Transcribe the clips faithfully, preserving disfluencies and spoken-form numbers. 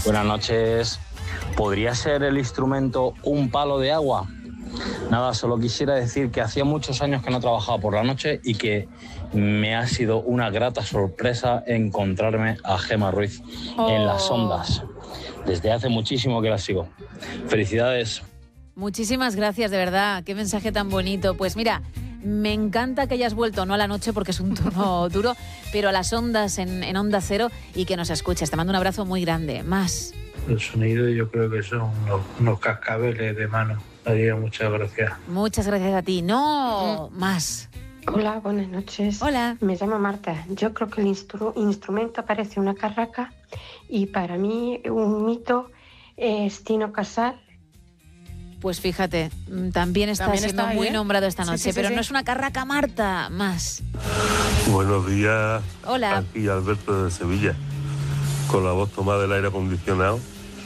Buenas noches. ¿Podría ser el instrumento un palo de agua? Nada, solo quisiera decir que hacía muchos años que no trabajaba por la noche y que me ha sido una grata sorpresa encontrarme a Gemma Ruiz oh. en las ondas. Desde hace muchísimo que la sigo. Felicidades. Muchísimas gracias, de verdad. Qué mensaje tan bonito. Pues mira, me encanta que hayas vuelto, no a la noche porque es un turno duro, pero a las ondas en, en Onda Cero y que nos escuches. Te mando un abrazo muy grande. Más. El sonido yo creo que son unos, unos cascabeles de mano. María, muchas gracias. Muchas gracias a ti. No, mm. más. Hola, buenas noches. Hola. Me llamo Marta. Yo creo que el instru- instrumento parece una carraca y para mí un mito es Tino Casal. Pues fíjate, también está también siendo está muy ¿eh? nombrado esta noche, sí, sí, pero sí, no sí. es una carraca, Marta. Más. Buenos días. Hola. Aquí Alberto de Sevilla, con la voz tomada del aire acondicionado.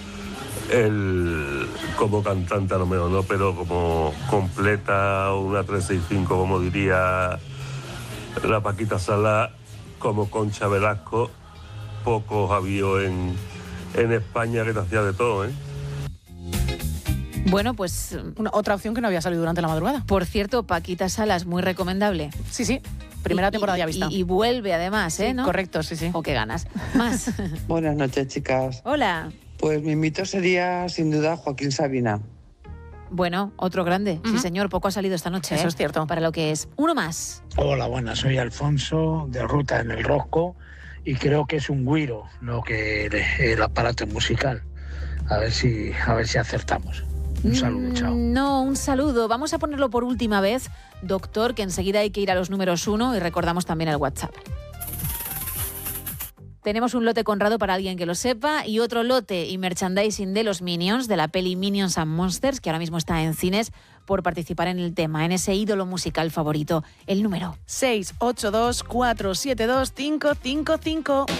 Él como cantante a lo mejor, ¿no? Pero como completa una tres seis cinco, como diría la Paquita Salas, como Concha Velasco, pocos había en, en España que te hacía de todo, ¿eh? Bueno, pues Una, otra opción que no había salido durante la madrugada. Por cierto, Paquita Salas, muy recomendable. Sí, sí. Primera y, temporada y, ya vista. Y, y vuelve además, ¿eh? Sí, ¿no? Correcto, sí, sí. O qué ganas. Más. Buenas noches, chicas. Hola. Pues mi mito sería, sin duda, Joaquín Sabina. Bueno, otro grande. Uh-huh. Sí, señor, poco ha salido esta noche. Eso ¿eh? es cierto. Para lo que es. Uno más. Hola, buenas. Soy Alfonso, de Ruta en el Rosco, y creo que es un güiro, no que el, el aparato musical. A ver si, a ver si acertamos. Un saludo, chao. No, un saludo. Vamos a ponerlo por última vez, doctor, que enseguida hay que ir a los números uno y recordamos también el WhatsApp. Tenemos un lote Conrado para alguien que lo sepa y otro lote y merchandising de los Minions, de la peli Minions and Monsters, que ahora mismo está en cines, por participar en el tema, en ese ídolo musical favorito. El número seis ocho dos cuatro siete dos cinco cinco cinco.